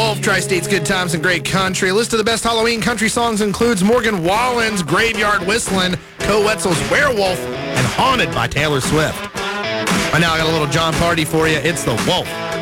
Wolf, Tri-State's Good Times and Great Country. A list of the best Halloween country songs includes Morgan Wallen's Graveyard Whistling, Co Wetzel's Werewolf, and Haunted by Taylor Swift. Right now, I got a little John Party for you. It's The Wolf.